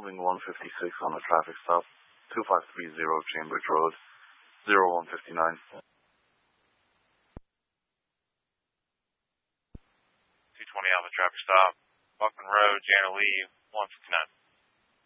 moving 156 on a traffic stop, 2530 Cambridge Road, 0159. 220 on the traffic stop, Buckman Road, Jana Lee, 159.